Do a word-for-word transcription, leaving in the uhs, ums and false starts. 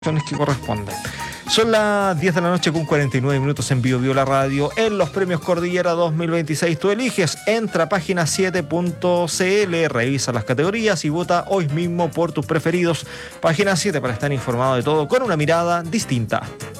que corresponden. Son las diez de la noche con cuarenta y nueve minutos en Bio Bio la Radio. En los premios Cordillera dos mil veintiséis tú eliges, entra a página siete punto c l, revisa las categorías y vota hoy mismo por tus preferidos. Página siete para estar informado de todo con una mirada distinta.